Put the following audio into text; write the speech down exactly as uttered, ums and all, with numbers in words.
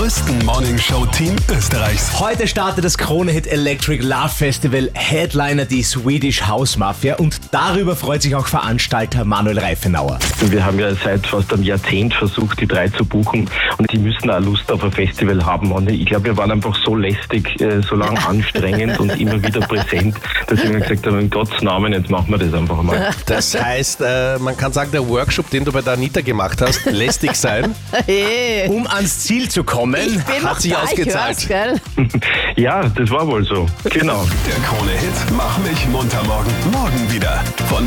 größten Morningshow-Team Österreichs. Heute startet das Krone-Hit Electric Love Festival, Headliner die Swedish House Mafia, und darüber freut sich auch Veranstalter Manuel Reifenauer. Wir haben ja seit fast einem Jahrzehnt versucht, die drei zu buchen, und die müssen auch Lust auf ein Festival haben. Und ich glaube, wir waren einfach so lästig, äh, so lang anstrengend und immer wieder präsent, dass wir gesagt haben, in Gottes Namen, jetzt machen wir das einfach mal. Das heißt, äh, man kann sagen, der Workshop, den du bei der Anita gemacht hast, lästig sein, Hey, Um ans Ziel zu kommen, ich bin noch hat sich da, ausgezahlt. Ich hör's, gell? Ja, das war wohl so. Genau. Der Krone-Hit Mach mich munter morgen. Morgen wieder. Von